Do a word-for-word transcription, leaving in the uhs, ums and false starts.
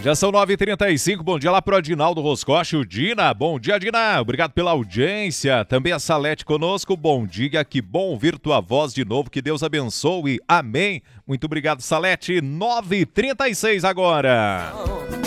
Já são nove e trinta e cinco, bom dia lá pro Adinaldo Roscoche, o Dina, bom dia Dina, obrigado pela audiência, também a Salete conosco, bom dia, que bom ouvir tua voz de novo, que Deus abençoe, amém, muito obrigado Salete, nove e trinta e seis agora.